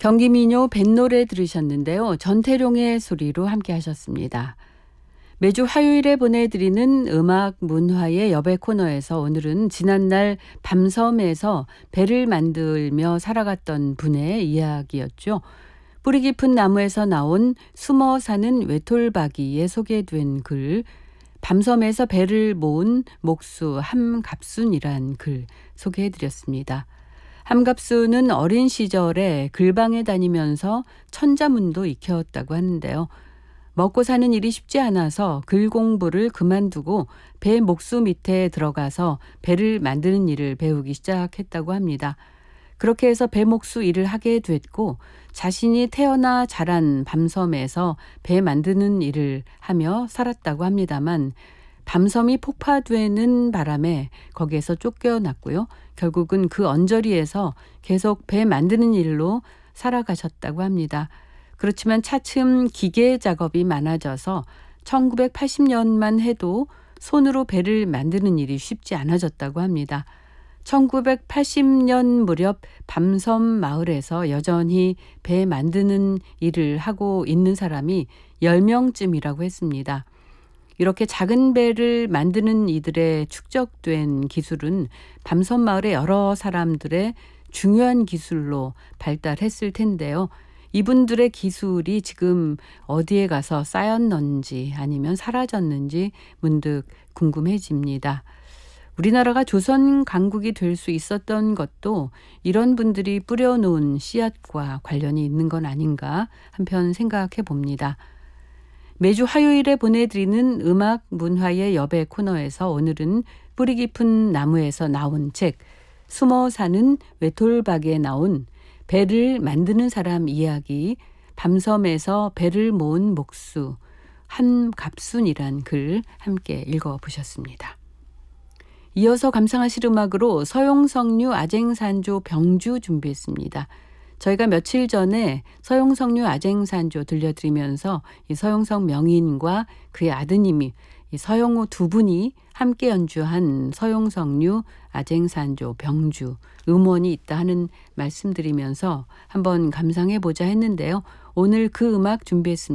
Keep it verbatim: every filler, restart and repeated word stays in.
경기민요 뱃노래 들으셨는데요. 전태룡의 소리로 함께 하셨습니다. 매주 화요일에 보내드리는 음악 문화의 여배 코너에서 오늘은 지난날 밤섬에서 배를 만들며 살아갔던 분의 이야기였죠. 뿌리 깊은 나무에서 나온 숨어 사는 외톨박이에 소개된 글, 밤섬에서 배를 모은 목수 함갑순이란 글 소개해드렸습니다. 함갑순은 어린 시절에 글방에 다니면서 천자문도 익혔다고 하는데요. 먹고 사는 일이 쉽지 않아서 글 공부를 그만두고 배 목수 밑에 들어가서 배를 만드는 일을 배우기 시작했다고 합니다. 그렇게 해서 배 목수 일을 하게 됐고 자신이 태어나 자란 밤섬에서 배 만드는 일을 하며 살았다고 합니다만 밤섬이 폭파되는 바람에 거기에서 쫓겨났고요. 결국은 그 언저리에서 계속 배 만드는 일로 살아가셨다고 합니다. 그렇지만 차츰 기계 작업이 많아져서 천구백팔십 년만 해도 손으로 배를 만드는 일이 쉽지 않아졌다고 합니다. 천구백팔십 년 무렵 밤섬 마을에서 여전히 배 만드는 일을 하고 있는 사람이 열 명쯤이라고 했습니다. 이렇게 작은 배를 만드는 이들의 축적된 기술은 밤섬 마을의 여러 사람들의 중요한 기술로 발달했을 텐데요. 이분들의 기술이 지금 어디에 가서 쌓였는지 아니면 사라졌는지 문득 궁금해집니다. 우리나라가 조선 강국이 될 수 있었던 것도 이런 분들이 뿌려놓은 씨앗과 관련이 있는 건 아닌가 한편 생각해 봅니다. 매주 화요일에 보내드리는 음악 문화의 여배 코너에서 오늘은 뿌리 깊은 나무에서 나온 책 숨어 사는 외톨박이에 나온 배를 만드는 사람 이야기, 밤섬에서 배를 모은 목수 함갑순이란 글 함께 읽어보셨습니다. 이어서 감상하실 음악으로 서용석류 아쟁산조 병주 준비했습니다. 저희가 며칠 전에 서용석류 아쟁산조 들려드리면서 이 서용석 명인과 그의 아드님이 이 서영호 두 분이 함께 연주한 서용석류 아쟁산조 병주 음원이 있다 하는 말씀드리면서 한번 감상해보자 했는데요. 오늘 그 음악 준비했습니다.